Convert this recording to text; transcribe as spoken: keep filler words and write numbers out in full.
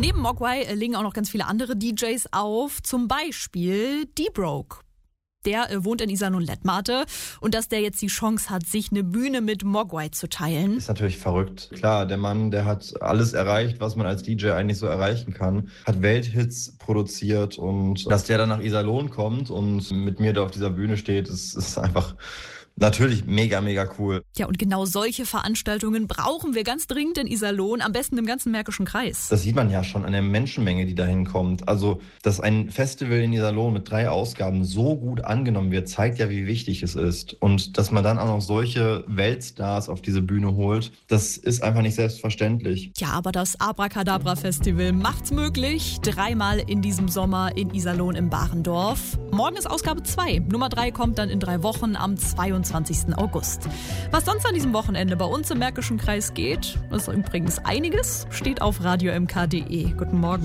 Neben Mogwai legen auch noch ganz viele andere D Js auf, zum Beispiel D-Broke. Der äh, wohnt in Iserlohn Lettmate und dass der jetzt die Chance hat, sich eine Bühne mit Mogwai zu teilen. Ist natürlich verrückt. Klar, der Mann, der hat alles erreicht, was man als D J eigentlich so erreichen kann. Hat Welthits produziert und dass der dann nach Iserlohn kommt und mit mir da auf dieser Bühne steht, ist, ist einfach natürlich mega, mega cool. Ja, und genau solche Veranstaltungen brauchen wir ganz dringend in Iserlohn, am besten im ganzen Märkischen Kreis. Das sieht man ja schon an der Menschenmenge, die da hinkommt. Also, dass ein Festival in Iserlohn mit drei Ausgaben so gut angenommen wird, zeigt ja, wie wichtig es ist. Und dass man dann auch noch solche Weltstars auf diese Bühne holt, das ist einfach nicht selbstverständlich. Ja, aber das Abracadabra-Festival macht's möglich. Dreimal in diesem Sommer in Iserlohn im Barendorf. Morgen ist Ausgabe zwei. Nummer drei kommt dann in drei Wochen am zweiundzwanzigsten August. Was sonst an diesem Wochenende bei uns im Märkischen Kreis geht, ist übrigens einiges, steht auf radio m k punkt d e. Guten Morgen.